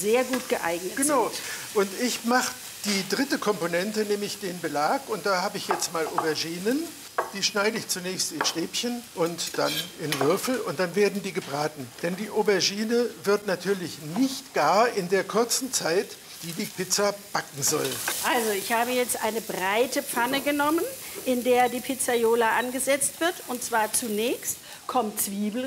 sehr gut geeignet Genau. sind. Und ich mache die dritte Komponente, nämlich den Belag. Und da habe ich jetzt mal Auberginen. Die schneide ich zunächst in Stäbchen und dann in Würfel und dann werden die gebraten. Denn die Aubergine wird natürlich nicht gar in der kurzen Zeit, die die Pizza backen soll. Also ich habe jetzt eine breite Pfanne genommen, in der die Pizzaiola angesetzt wird. Und zwar zunächst kommt Zwiebel